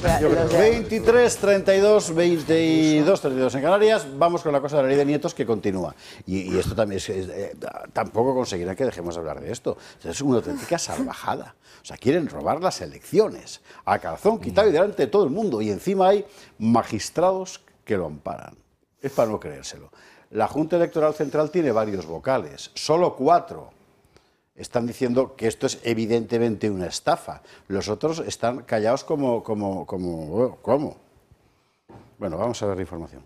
23, 32, 22, 32 en Canarias. Vamos con la cosa de la ley de nietos que continúa. Y esto también tampoco conseguirán que dejemos de hablar de esto. Es una auténtica salvajada. O sea, quieren robar las elecciones a calzón quitado y delante de todo el mundo. Y encima hay magistrados que lo amparan. Es para no creérselo. La Junta Electoral Central tiene varios vocales, solo 4. Están diciendo que esto es evidentemente una estafa. Los otros están callados como... ¿Cómo? Bueno, vamos a ver la información.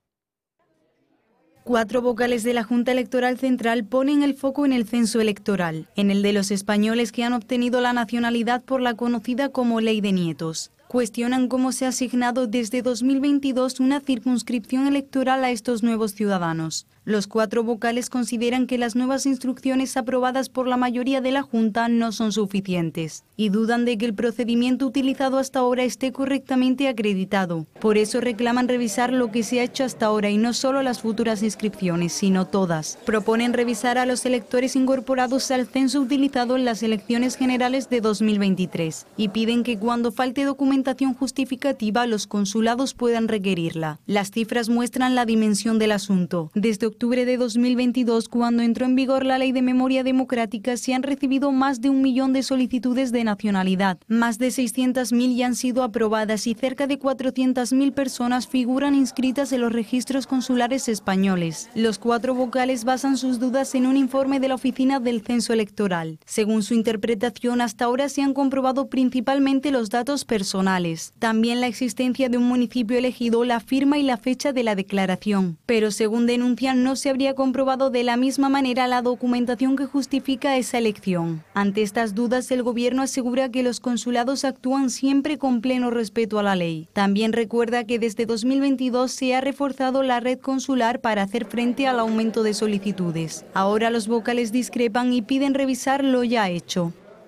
4 vocales de la Junta Electoral Central ponen el foco en el censo electoral, en el de los españoles que han obtenido la nacionalidad por la conocida como Ley de Nietos. Cuestionan cómo se ha asignado desde 2022 una circunscripción electoral a estos nuevos ciudadanos. Los 4 vocales consideran que las nuevas instrucciones aprobadas por la mayoría de la Junta no son suficientes y dudan de que el procedimiento utilizado hasta ahora esté correctamente acreditado. Por eso reclaman revisar lo que se ha hecho hasta ahora y no solo las futuras inscripciones, sino todas. Proponen revisar a los electores incorporados al censo utilizado en las elecciones generales de 2023 y piden que cuando falte documentación justificativa los consulados puedan requerirla. Las cifras muestran la dimensión del asunto. Desde octubre de 2022, cuando entró en vigor la Ley de Memoria Democrática, se han recibido más de 1 millón de solicitudes de nacionalidad. Más de 600.000 ya han sido aprobadas y cerca de 400.000 personas figuran inscritas en los registros consulares españoles. Los 4 vocales basan sus dudas en un informe de la Oficina del Censo Electoral. Según su interpretación, hasta ahora se han comprobado principalmente los datos personales. También la existencia de un municipio elegido, la firma y la fecha de la declaración. Pero según denuncian, no se habría comprobado de la misma manera la documentación que justifica esa elección. Ante estas dudas, el gobierno asegura que los consulados actúan siempre con pleno respeto a la ley. También recuerda que desde 2022 se ha reforzado la red consular para hacer frente al aumento de solicitudes. Ahora los vocales discrepan y piden revisar lo ya hecho.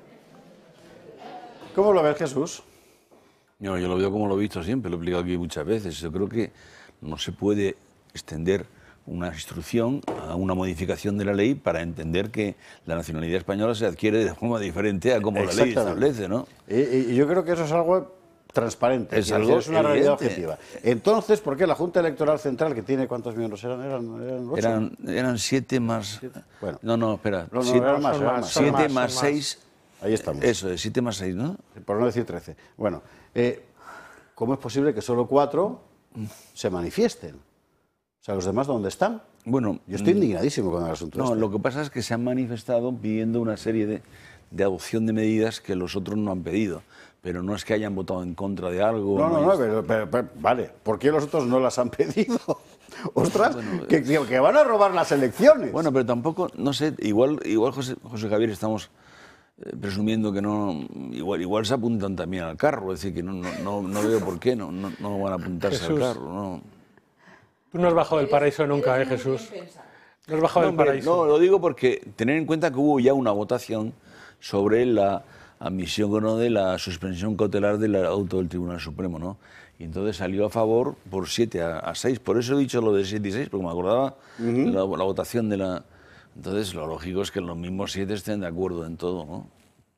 ¿Cómo lo ves, Jesús? No, yo lo veo como lo he visto siempre, lo he explicado aquí muchas veces. Yo creo que no se puede extender una instrucción a una modificación de la ley para entender que la nacionalidad española se adquiere de forma diferente a como la ley establece, ¿no? Y yo creo que eso es algo transparente, es una realidad objetiva. Entonces, ¿por qué la Junta Electoral Central, que tiene cuántos miembros eran? ¿Eran 8? Eran 7 más... Bueno, no, espera. No, eran más. 7 más 6... Ahí estamos. Eso, es 7 más 6, ¿no? Por no decir 13. Bueno, ¿cómo es posible que solo 4 se manifiesten? O sea, ¿los demás dónde están? Bueno, yo estoy indignadísimo con el asunto. No, lo que pasa es que se han manifestado pidiendo una serie de adopción de medidas que los otros no han pedido. Pero no es que hayan votado en contra de algo. Pero, vale. ¿Por qué los otros no las han pedido? Ostras, bueno, que van a robar las elecciones. Bueno, pero tampoco, no sé, igual José Javier, estamos presumiendo que no, igual se apuntan también al carro, es decir, que no veo por qué no van a apuntarse Jesús, al carro. No. Tú no has bajado del paraíso nunca, Jesús. No has bajado del paraíso. No, lo digo porque tener en cuenta que hubo ya una votación sobre la admisión o no de la suspensión cautelar del auto del Tribunal Supremo, ¿no? Y entonces salió a favor por 7 a 6. Por eso he dicho lo de 7 y 6, porque me acordaba la votación de la... Entonces, lo lógico es que los mismos 7 estén de acuerdo en todo, ¿no?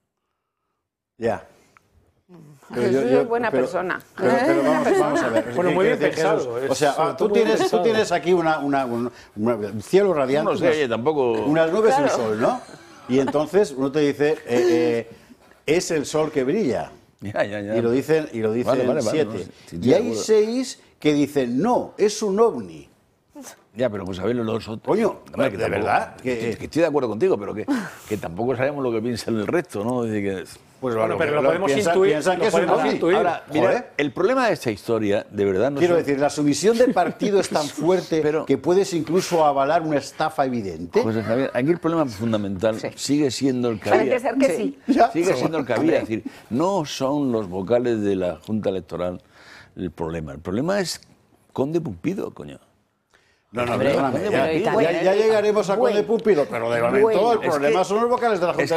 Ya. Jesús es buena persona. Pero vamos a ver. Bueno, muy bien pensado. O sea, tú tienes aquí un cielo radiante, no sé, tampoco... unas nubes y un sol, ¿no? Y entonces uno te dice, es el sol que brilla. Ya. Y lo dicen 7. Vale, y hay 6 que dicen, no, es un ovni. Ya, pero pues a ver los otros... Coño, hombre, de verdad. Que estoy de acuerdo contigo, pero que tampoco sabemos lo que piensa el resto, ¿no? Es decir, que... Pues bueno, pero lo podemos intuir. Piensan que es un ovni. Ahora, mira, el problema de esta historia, de verdad... Quiero decir, la sumisión del partido es tan fuerte que puedes incluso avalar una estafa evidente. José Javier, aquí el problema fundamental sigue siendo el que había. Parece ser que sí. Sigue siendo el que había. Es decir, no son los vocales de la Junta Electoral el problema. El problema es Conde Pumpido, coño. No, perdóname, ya llegaremos a Conde Pumpido, pero de momento el problema son los vocales de la Junta